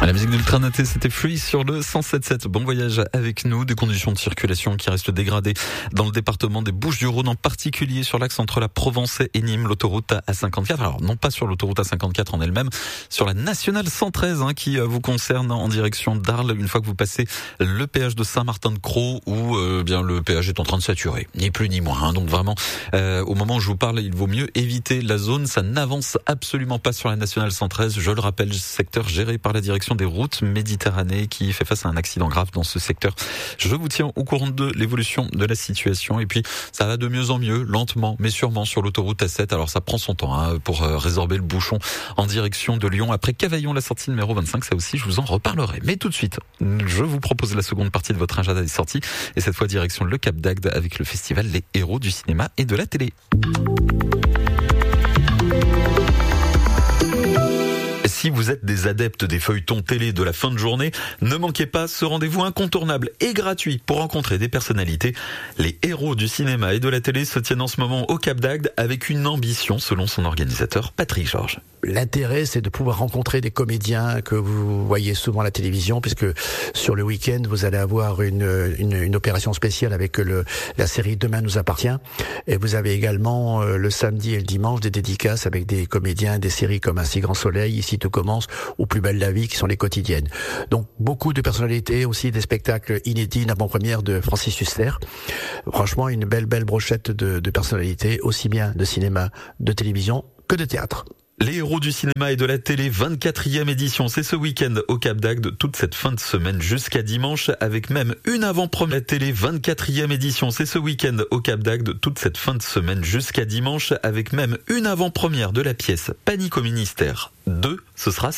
La musique d'Ultranaté, c'était Free sur le 107.7. Bon voyage avec nous. Des conditions de circulation qui restent dégradées dans le département des Bouches-du-Rhône, en particulier sur l'axe entre la Provence et Nîmes, l'autoroute A54. Alors, non pas sur l'autoroute A54 en elle-même, sur la nationale 113, qui vous concerne en direction d'Arles, une fois que vous passez le péage de Saint-Martin-de-Crau, où bien le péage est en train de saturer. Ni plus ni moins. Donc vraiment, au moment où je vous parle, il vaut mieux éviter la zone. Ça n'avance absolument pas sur la nationale 113. Je le rappelle, secteur géré par la direction des routes Méditerranée qui fait face à un accident grave dans ce secteur. Je vous tiens au courant de l'évolution de la situation et puis ça va de mieux en mieux, lentement mais sûrement sur l'autoroute A7. Alors ça prend son temps pour résorber le bouchon en direction de Lyon. Après Cavaillon, la sortie numéro 25, ça aussi je vous en reparlerai. Mais tout de suite, je vous propose la seconde partie de votre agenda des sorties et cette fois direction le Cap d'Agde avec le festival Les Héros du cinéma et de la télé. Si vous êtes des adeptes des feuilletons télé de la fin de journée, ne manquez pas ce rendez-vous incontournable et gratuit pour rencontrer des personnalités. Les héros du cinéma et de la télé se tiennent en ce moment au Cap d'Agde avec une ambition selon son organisateur Patrick Georges. L'intérêt, c'est de pouvoir rencontrer des comédiens que vous voyez souvent à la télévision, puisque sur le week-end, vous allez avoir une opération spéciale avec la série Demain nous appartient. Et vous avez également le samedi et le dimanche des dédicaces avec des comédiens, des séries comme Ainsi grand soleil, Ici tout commence, ou Plus belle la vie, qui sont les quotidiennes. Donc beaucoup de personnalités, aussi des spectacles inédits, une avant-première de Francis Huster. Franchement, une belle brochette de personnalités, aussi bien de cinéma, de télévision que de théâtre. Les héros du cinéma et de la télé, 24e édition, c'est ce week-end au Cap d'Agde, toute cette fin de semaine jusqu'à dimanche, avec même une avant-première. La télé, 24e édition, c'est ce week-end au Cap d'Agde, toute cette fin de semaine jusqu'à dimanche, avec même une avant-première de la pièce Panique au ministère 2, ce sera